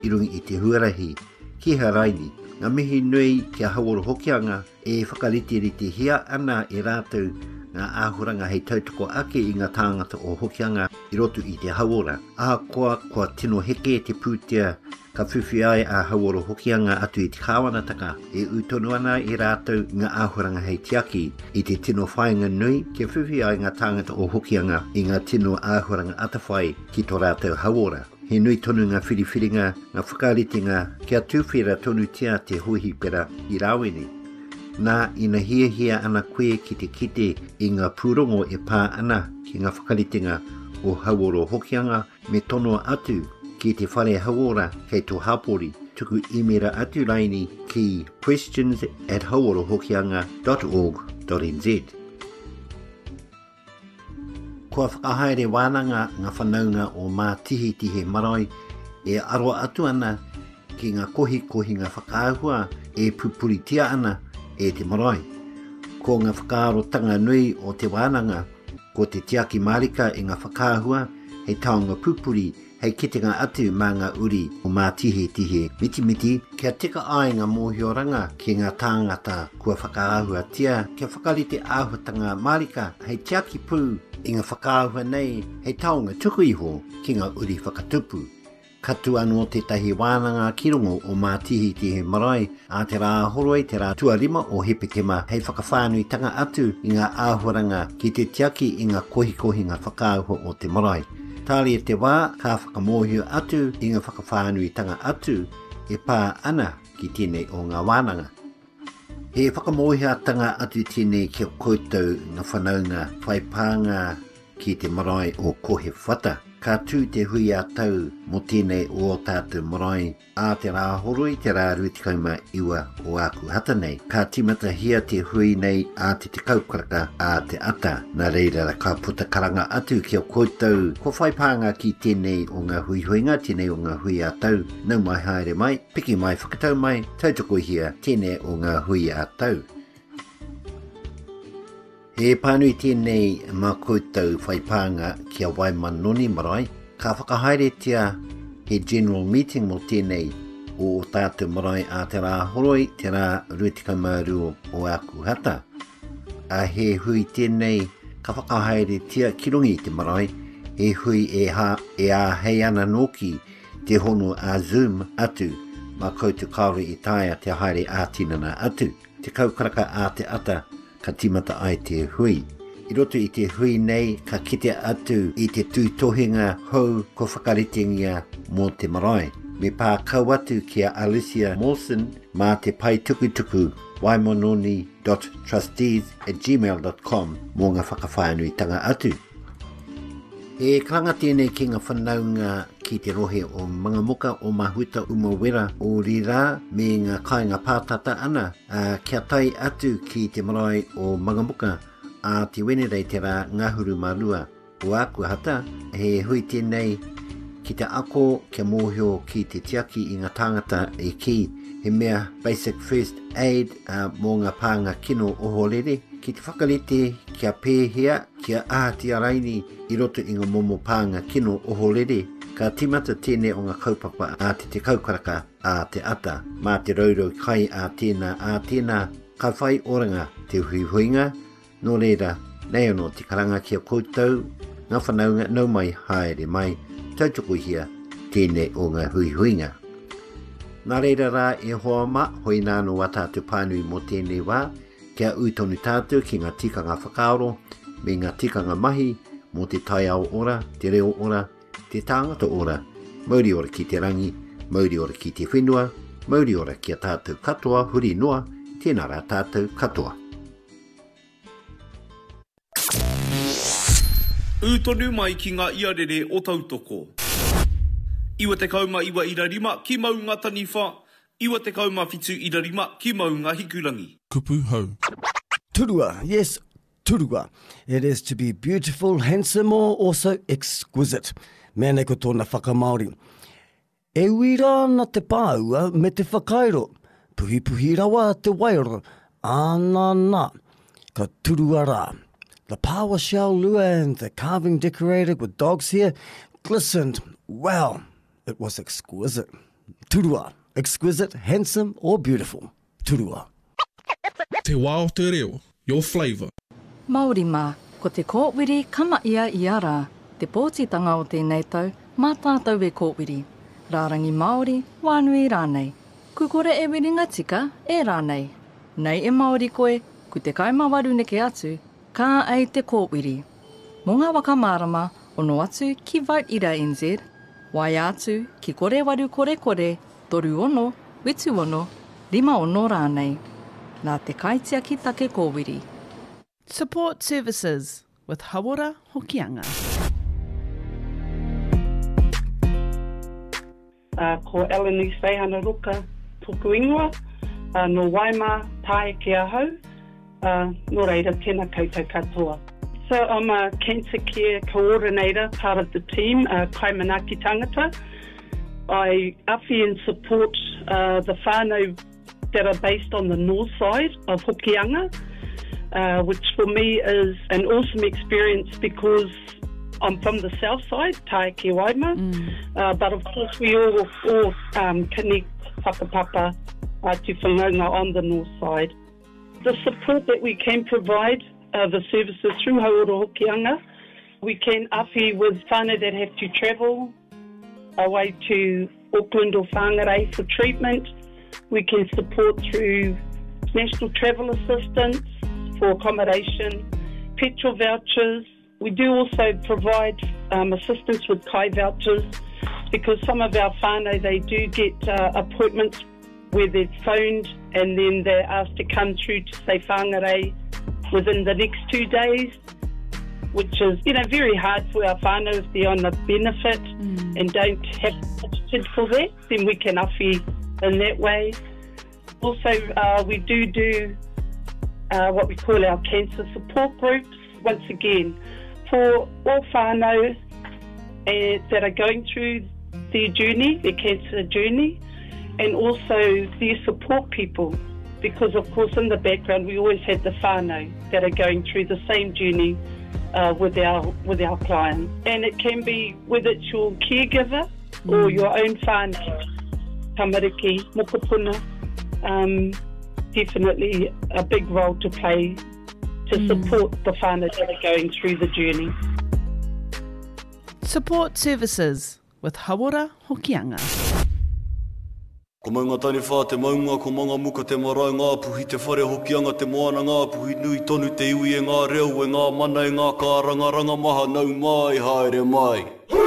I rungi I te huarahi, ki haraini, ngā mihi nui kia haworo hokianga e whakariti ri te hia ana e rātou ngā āhuranga hei tautoko ake I ngā tāngata o hokianga I roto I te hawora. Kua tino heke te pūtea ka whiwhi ai a haworo hokianga atu I te kāwanataka e utonu ana I rātou ngā āhuranga hei tiaki I te tino whainga nui kia whiwhi ai ngā tāngata o hokianga I ngā tino āhuranga atawhai ki tō rātou hawora. He nui tonu ngā whiriwhiringa, ngā whakaritinga kia tūwhera tonu tia te huhi pera I rāwene. Nā ina hia ana koe ki te kite I ngā pūrongo e pā ana ki ngā whakaritinga o haworo hokianga me tono atu ki te whare hawora kei tō hapori tuku imera atu raini ki questions@haworohokianga.org.nz. Kua whakahaere wānanga ngā whanaunga o mā tihi marae e aroa atu ana ki ngā kohi ngā whakaahua e pupuritia ana e te marae. Ko ngā whakaarotanga nui o te wānanga, ko te tiaki marika e ngā whakaahua hei taonga pupuri hei kitenga atu mā ngā uri o mā tihi miti kia tika ai ngā mōhioranga ki ngā tāngata kua whakaahua tia kia whakarite āhuatanga marika hei tiaki pū I ngā whakaahua nei hei taonga tuku iho ki ngā uri whakatupu. Katu anō te tahi wānanga kirongo o mā tihi marae a te rā horoi te rā tuarima o hepekema hei whakawhānui tanga atu I ngā āhuranga ki te tiaki I ngā kohi ngā whakaahua o te marae. Tāri e te wā ka whakamohio atu I ngā whakawhānui tanga atu e pā ana ki tēnei o ngā wānanga. He whakamohia tanga atu tēnei kia koutou ngā whanaunga whaipānga ki te marae o kohe whata. Ka tū te hui a tau mo tēnei o tātou marae a te rā horoi te rā 29 o aku hata nei. Ka timata hia te hui nei a te kaukaraka a te ata. Nā reira ka puta karanga atu kia koutou ko whaipānga ki tēnei o ngā huihuinga, tēnei o ngā hui a tau. Nau mai haere mai, piki mai whakatau mai, tautoko hia tēnei o ngā hui a tau. He pānui tēnei mā koutou whaipānga kia Waimanoni marae, ka whakahaere tia he general meeting mo tēnei o tātou marae a te rā horoi, te rā 22 o aku hata. A he hui tēnei ka whakahaere tia kirongi te marae, he hui e a hei ana noki te hono a Zoom atu, mā koutou kaore I taia te haere a tinana atu, te kaukaraka a te ata, ka timata ai te hui. I roto I te hui nei, ka kite atu I te tūtohinga hou ko whakaritingia mō te marae. Me pā kau atu kia Alicia Mawson mā te pai tukutuku waimanoni.trustees@gmail.com mō ngā whakawhānui tanga atu. E karanga tēnei ki ngā whanaunga ki te rohe o Mangamuka o Mahuta Umawera o Rira me ngā kāinga pātata ana kia tai atu ki te marae o Mangamuka a te wenerei te rā ngahuru marua o aku hata he hui tēnei ki te ako kia mōhio ki te tiaki I ngā tāngata e ki he mea basic first aid mō ngā pānga kino o horere ki te whakarete kia pēhea kia ahatia raini I roto I ngā momo pānga kino o horere ka timata tēnei o ngā kaupapa a te kaukaraka a te ata mā te raurau kai a tēnā ka whai oranga te huihuinga no reira nei anō te karanga kia koutou ngā whanaunga nau mai haere mai tautoko hia tēnei o ngā huihuinga. Nā reira rā e hoa ma hoi nāno wa tātou pānui mo tēnei wā kia utonu tātou ki ngā tikanga whakaaro me ngā tikanga mahi mo te tai ao ora, te reo ora, te tāngata ora, mauri ora ki te rangi, mauri ora ki te whenua, mauri ora kia tātou katoa huri noa, tēnā rā tātou katoa. Utonu mai ki ngā iarere o tautoko. Iwa te kauma iwa irarima ki mau ngā taniwha, iwa te kauma whitu irarima ki mau ngā hikurangi. Kupu hau. Turua, yes, turua. It is to be beautiful, handsome or also exquisite. Mēnei ko tōna whakamaori. E uira na te pāua me te whakairo. Puhi rawa te wairo. Anana. Ka turua rā. The power shell lure and the carving decorated with dogs here glistened. Well, it was exquisite. Turua, exquisite, handsome or beautiful. Turua. Te wā o te reo, your flavour. Māori mā, ko te kōwiri kama ia I a rā. Te pōtitanga o tēnei tau, mā tātou e kōwiri. Rārangi Māori, wānui rānei. Kukore e wiringa tika, e rānei. Nei e Māori koe, ku te kaimāwaru neke atu, kā ei te kōwiri. Mō ngā waka mārama, ono atu ki Vote Ira NZ, wai atu ki kore waru kore kore, toru ono, witu ono, 5 ono rānei. Nā te kaitia ki take kōwiri. Support services with Hawara Hokianga. Ko Eleni Seihana Ruka tuku ingoa, no Waima tae ki ahau, no reira tēnā koutou katoa. So I'm a cancer care coordinator, part of the team, Kaimanaki Tangata. I awhi and support the whānau that are based on the north side of Hokianga, which for me is an awesome experience because I'm from the south side, Taiki Waima, but of course we all connect whakapapa to whanaunga on the north side. The support that we can provide, the services through Hauora Hokianga, we can awhi with whānau that have to travel away to Auckland or Whangarei for treatment. We can support through national travel assistance for accommodation, petrol vouchers. We do also provide assistance with kai vouchers because some of our whānau, they do get appointments where they're phoned and then they're asked to come through to say Whangarei within the next 2 days, which is, very hard for our whānau if they're on a benefit and don't have budgeted for that, then we can awhi in that way. Also, we do what we call our cancer support groups, once again, for all whānau that are going through their journey, their cancer journey, and also their support people. Because, of course, in the background, we always have the whānau that are going through the same journey with our clients. And it can be whether it's your caregiver or your own whānau, tamariki, mokopuna, definitely a big role to play to support the whānau that are going through the journey. Support services with Hawara Hokianga. Ko maunga tani whā te maunga, ko maunga muka te marae ngā puhi, te whare Hokianga te moana ngā puhi, nui tonu te iwi e ngā reo, e ngā mana e ngā kāranga, ranga maha nau mai, haere mai.